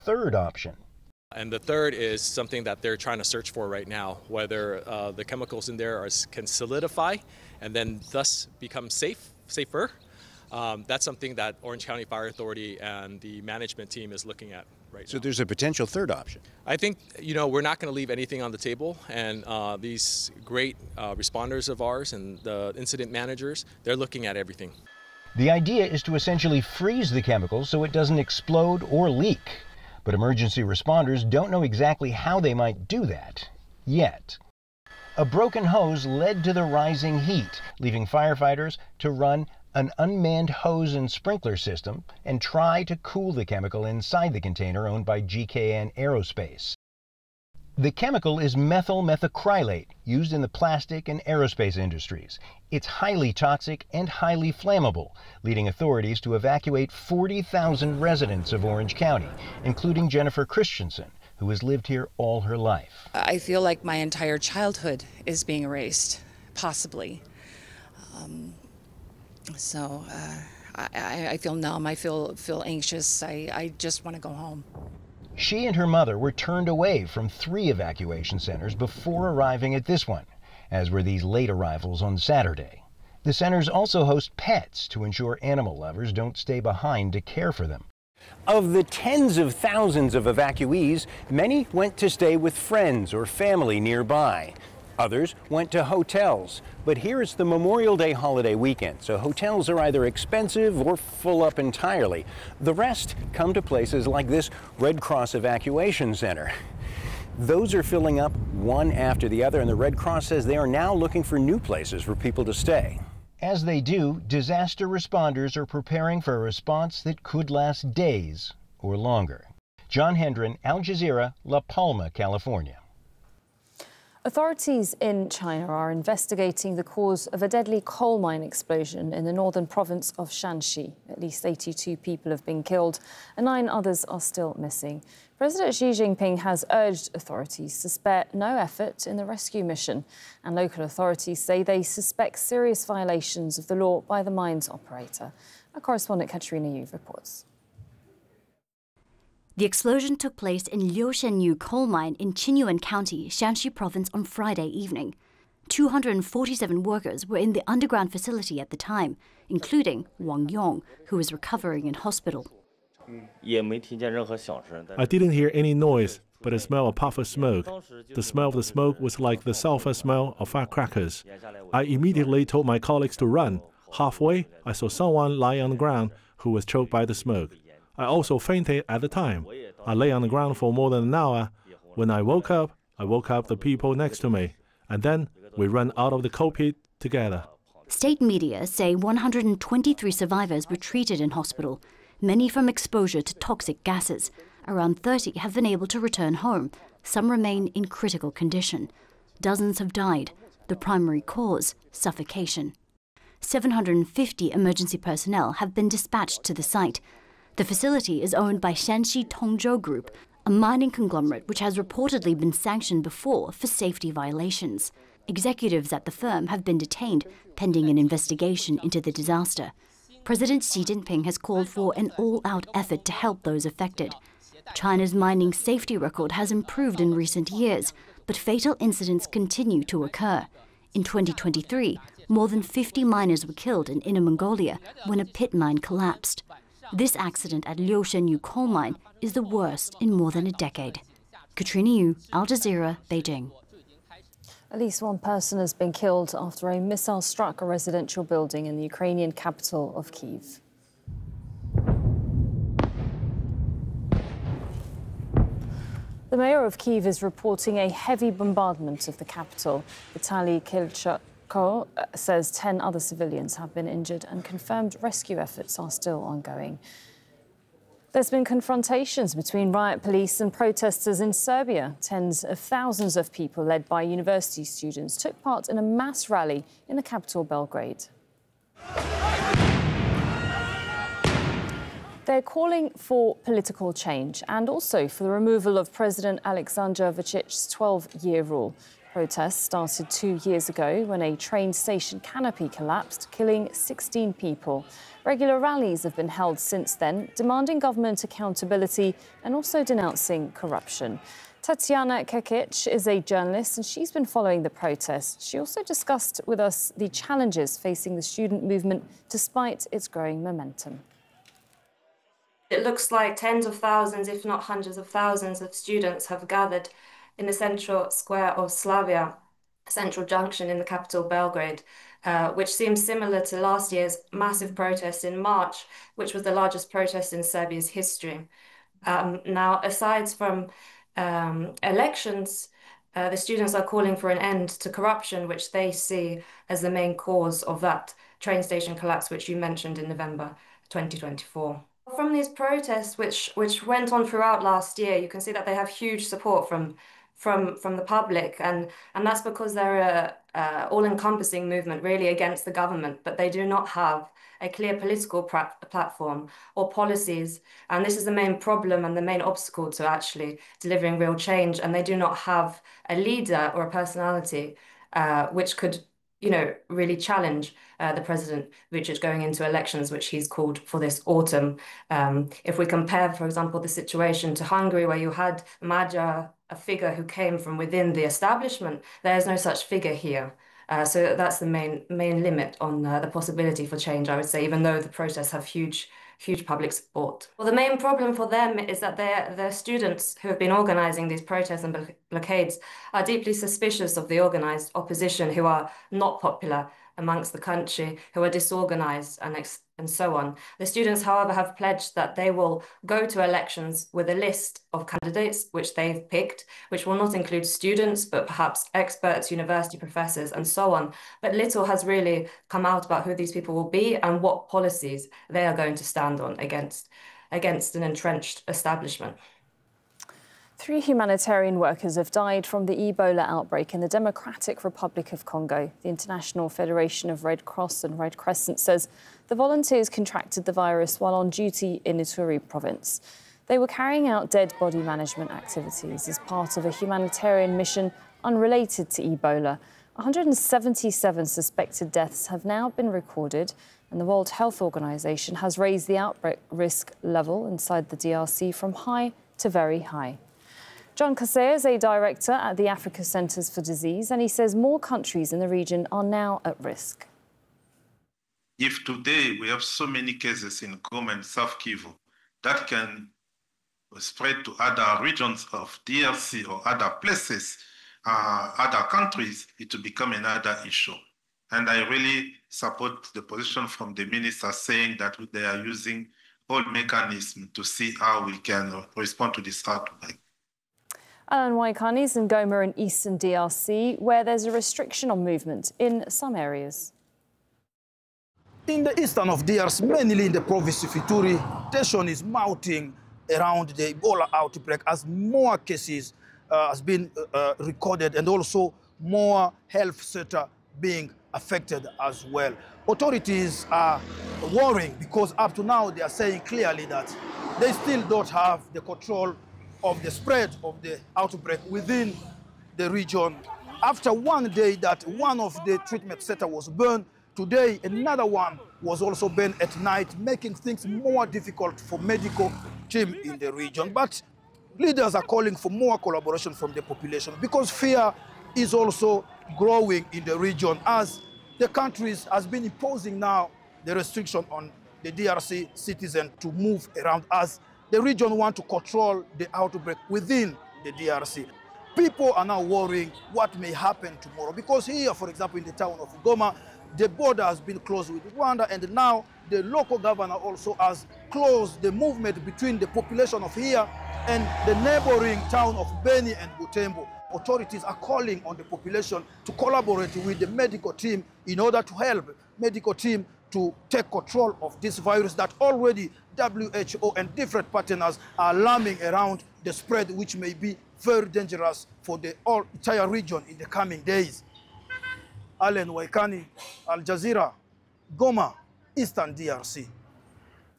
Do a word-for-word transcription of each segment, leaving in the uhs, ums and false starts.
third option. And the third is something that they're trying to search for right now, whether uh, the chemicals in there are, can solidify and then thus become safe, safer. Um, that's something that Orange County Fire Authority and the management team is looking at right so now. So there's a potential third option. I think, you know, we're not going to leave anything on the table. And uh, these great uh, responders of ours and the incident managers, they're looking at everything. The idea is to essentially freeze the chemical so it doesn't explode or leak. But emergency responders don't know exactly how they might do that yet. A broken hose led to the rising heat, leaving firefighters to run an unmanned hose and sprinkler system and try to cool the chemical inside the container owned by G K N Aerospace. The chemical is methyl methacrylate, used in the plastic and aerospace industries. It's highly toxic and highly flammable, leading authorities to evacuate forty thousand residents of Orange County, including Jennifer Christensen, who has lived here all her life. I feel like my entire childhood is being erased, possibly. Um, so uh, I, I feel numb, I feel, feel anxious, I, I just want to go home. She and her mother were turned away from three evacuation centers before arriving at this one, as were these late arrivals on Saturday. The centers also host pets to ensure animal lovers don't stay behind to care for them. Of the tens of thousands of evacuees, many went to stay with friends or family nearby. Others went to hotels. But here it's the Memorial Day holiday weekend, so hotels are either expensive or full up entirely. The rest come to places like this Red Cross Evacuation Center. Those are filling up one after the other, and the Red Cross says they are now looking for new places for people to stay. As they do, disaster responders are preparing for a response that could last days or longer. John Hendren, Al Jazeera, La Palma, California. Authorities in China are investigating the cause of a deadly coal mine explosion in the northern province of Shanxi. At least eighty-two people have been killed and nine others are still missing. President Xi Jinping has urged authorities to spare no effort in the rescue mission, and local authorities say they suspect serious violations of the law by the mine's operator. Our correspondent Katrina Yu reports. The explosion took place in Liushenyu coal mine in Qinyuan County, Shanxi province on Friday evening. two hundred forty-seven workers were in the underground facility at the time, including Wang Yong, who is recovering in hospital. I didn't hear any noise, but a smell of puff of smoke. The smell of the smoke was like the sulfur smell of firecrackers. I immediately told my colleagues to run. Halfway, I saw someone lying on the ground who was choked by the smoke. I also fainted at the time. I lay on the ground for more than an hour. When I woke up, I woke up the people next to me, and then we ran out of the coal pit together. State media say one hundred twenty-three survivors were treated in hospital, many from exposure to toxic gases. Around thirty have been able to return home. Some remain in critical condition. Dozens have died. The primary cause, suffocation. seven hundred fifty emergency personnel have been dispatched to the site. The facility is owned by Shanxi Tongzhou Group, a mining conglomerate which has reportedly been sanctioned before for safety violations. Executives at the firm have been detained pending an investigation into the disaster. President Xi Jinping has called for an all-out effort to help those affected. China's mining safety record has improved in recent years, but fatal incidents continue to occur. In twenty twenty-three, more than fifty miners were killed in Inner Mongolia when a pit mine collapsed. This accident at Liushenyu coal mine is the worst in more than a decade. Katrina Yu, Al Jazeera, Beijing. At least one person has been killed after a missile struck a residential building in the Ukrainian capital of Kyiv. The mayor of Kyiv is reporting a heavy bombardment of the capital. Vitaly Klitschko says ten other civilians have been injured and confirmed rescue efforts are still ongoing. There's been confrontations between riot police and protesters in Serbia. Tens of thousands of people, led by university students, took part in a mass rally in the capital, Belgrade. They're calling for political change and also for the removal of President Alexander Vucic's twelve-year rule. Protests started two years ago when a train station canopy collapsed, killing sixteen people. Regular rallies have been held since then, demanding government accountability and also denouncing corruption. Tatiana Kekic is a journalist and she's been following the protests. She also discussed with us the challenges facing the student movement despite its growing momentum. It looks like tens of thousands, if not hundreds of thousands of students have gathered in the central square of Slavia, Central Junction in the capital Belgrade, uh, which seems similar to last year's massive protest in March, which was the largest protest in Serbia's history. Um, now, aside from um, elections, uh, the students are calling for an end to corruption, which they see as the main cause of that train station collapse, which you mentioned in November twenty twenty-four. From these protests, which which went on throughout last year, you can see that they have huge support from from from the public, and and that's because they're a, a all-encompassing movement, really against the government, but they do not have a clear political platform or policies, and this is the main problem and the main obstacle to actually delivering real change. And they do not have a leader or a personality uh, which could, you know, really challenge uh, the president, which is going into elections, which he's called for this autumn. Um, if we compare, for example, the situation to Hungary, where you had Magyar, a figure who came from within the establishment, there's no such figure here. Uh, so that's the main main limit on uh, the possibility for change, I would say, even though the protests have huge, huge public support. Well, the main problem for them is that their, their students who have been organizing these protests and blockades are deeply suspicious of the organized opposition, who are not popular amongst the country, who are disorganized and, ex and so on. The students, however, have pledged that they will go to elections with a list of candidates which they've picked, which will not include students, but perhaps experts, university professors, and so on. But little has really come out about who these people will be and what policies they are going to stand on against, against an entrenched establishment. Three humanitarian workers have died from the Ebola outbreak in the Democratic Republic of Congo. The International Federation of Red Cross and Red Crescent says the volunteers contracted the virus while on duty in Ituri province. They were carrying out dead body management activities as part of a humanitarian mission unrelated to Ebola. one hundred seventy-seven suspected deaths have now been recorded, and the World Health Organization has raised the outbreak risk level inside the D R C from high to very high. John Kasea is a director at the Africa Centers for Disease, and he says more countries in the region are now at risk. If today we have so many cases in Goma and South Kivu, that can spread to other regions of D R C or other places, uh, other countries, it will become another issue. And I really support the position from the minister saying that they are using all mechanisms to see how we can respond to this outbreak. Alan Waikani is in Goma in eastern D R C, where there's a restriction on movement in some areas. In the eastern of D R C, mainly in the province of Ituri, tension is mounting around the Ebola outbreak as more cases uh, has been uh, recorded, and also more health sector being affected as well. Authorities are worrying because up to now they are saying clearly that they still don't have the control of the spread of the outbreak within the region. After one day that one of the treatment centers was burned, today another one was also burned at night, making things more difficult for medical team in the region. But leaders are calling for more collaboration from the population because fear is also growing in the region as the countries has been imposing now the restriction on the D R C citizens to move around as the region want to control the outbreak within the D R C. People are now worrying what may happen tomorrow because here, for example, in the town of Goma, the border has been closed with Rwanda, and now the local governor also has closed the movement between the population of here and the neighboring town of Beni and Butembo. Authorities are calling on the population to collaborate with the medical team in order to help medical team to take control of this virus that already W H O and different partners are alarming around the spread, which may be very dangerous for the whole entire region in the coming days. Alan Waikani, Al Jazeera, Goma, Eastern D R C.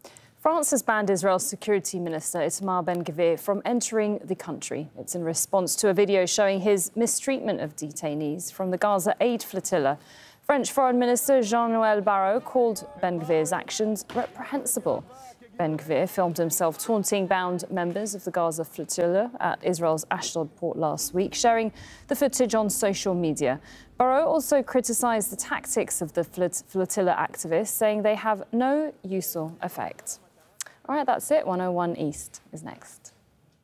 France has banned Israel's security minister Itamar Ben-Gvir from entering the country. It's in response to a video showing his mistreatment of detainees from the Gaza Aid Flotilla. French Foreign Minister Jean-Noël Barrot called Ben-Gvir's actions reprehensible. Ben-Gvir filmed himself taunting bound members of the Gaza Flotilla at Israel's Ashdod port last week, sharing the footage on social media. Barrot also criticised the tactics of the flotilla activists, saying they have no useful effect. All right, that's it. one oh one East is next.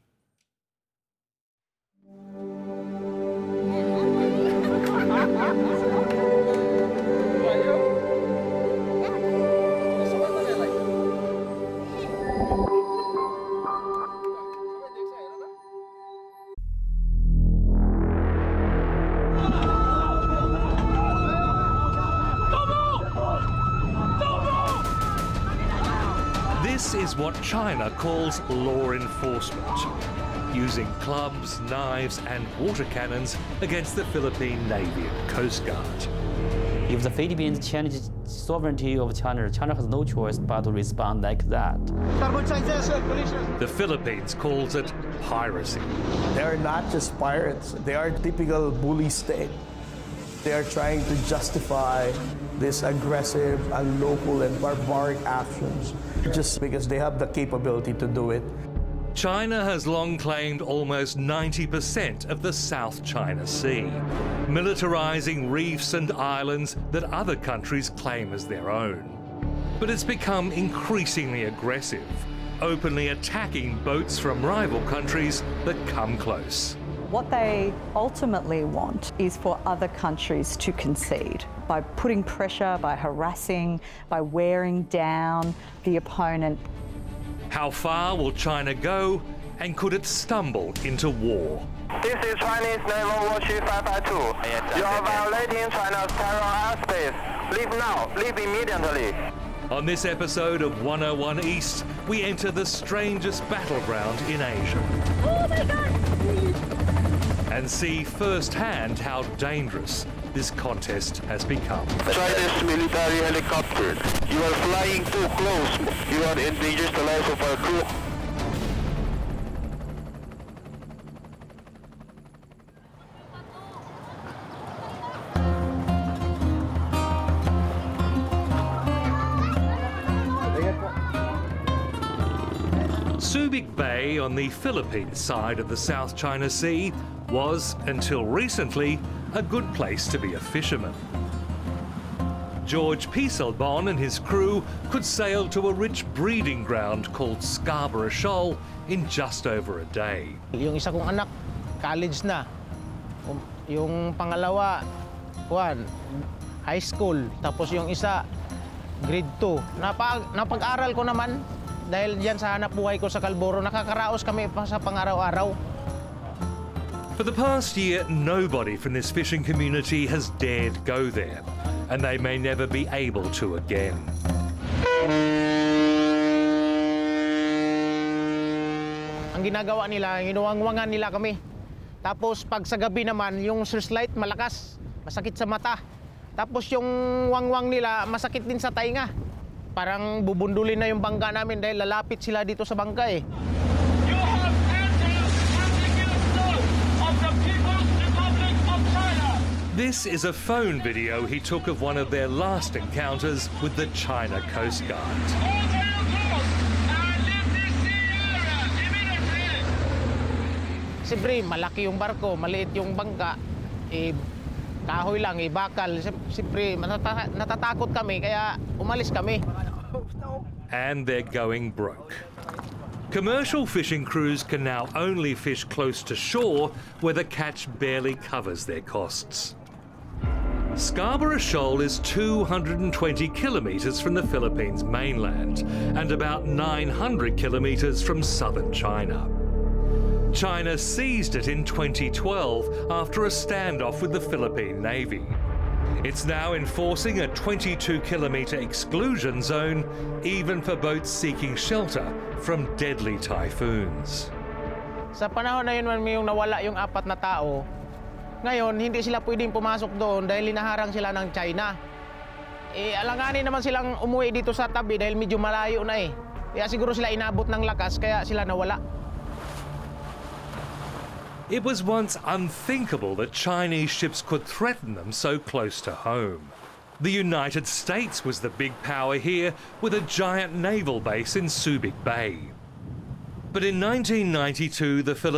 This is what China calls law enforcement, using clubs, knives and water cannons against the Philippine Navy and Coast Guard. If the Philippines changes sovereignty of China, China has no choice but to respond like that. The Philippines calls it piracy. They are not just pirates, they are typical bully state. They are trying to justify this aggressive, unlawful and barbaric actions just because they have the capability to do it. China has long claimed almost ninety percent of the South China Sea, militarizing reefs and islands that other countries claim as their own. But it's become increasingly aggressive, openly attacking boats from rival countries that come close. What they ultimately want is for other countries to concede by putting pressure, by harassing, by wearing down the opponent. How far will China go, and could it stumble into war? This is Chinese Naval Warship five five two. You are violating China's terror airspace. Leave now. Leave immediately. On this episode of one oh one East, we enter the strangest battleground in Asia. Oh my God! And see firsthand how dangerous this contest has become. Chinese military helicopter. You are flying too close. You are endangering the life of our crew. Subic Bay on the Philippine side of the South China Sea was, until recently, a good place to be a fisherman. George Pieselbon and his crew could sail to a rich breeding ground called Scarborough Shoal in just over a day. Yung isa kong anak, college na. Yung pangalawa, Juan, high school. Tapos yung isa, grade two. Napag, napag-aral ko naman dahil diyan sa hanap buhay ko sa Scarborough. Nakakaraos kami pa sa pang-araw-araw. For the past year, nobody from this fishing community has dared go there, and they may never be able to again. Ang ginagawa nila, hinuwangwangan nila kami. Tapos pag sa gabi naman, yung searchlight malakas, masakit sa mata. Tapos yung wangwang nila, masakit din sa tainga. Parang bubundulin na yung bangka namin dahil lalapit sila dito sa bangka eh. This is a phone video he took of one of their last encounters with the China Coast Guard. Siyempre, malaki yung barko, maliit yung bangka, eh, kahoy lang, eh, bakal. Siyempre, natata natatakot kami, kaya umalis kami. And they're going broke. Commercial fishing crews can now only fish close to shore, where the catch barely covers their costs. Scarborough Shoal is two hundred twenty kilometres from the Philippines mainland and about nine hundred kilometres from southern China. China seized it in twenty twelve after a standoff with the Philippine Navy. It's now enforcing a twenty-two kilometre exclusion zone, even for boats seeking shelter from deadly typhoons. Sa panahon na yun, may yung nawala yung apat na tao. Ngayon, hindi sila pwedeng pumasok doon dahil linaharang sila ng China. Eh, alanganin naman silang umuwi dito sa tabi dahil medyo malayo na eh. Kaya siguro sila inabot ng lakas, kaya sila nawala. It was once unthinkable that Chinese ships could threaten them so close to home. The United States was the big power here, with a giant naval base in Subic Bay. But in nineteen ninety-two, the Philippines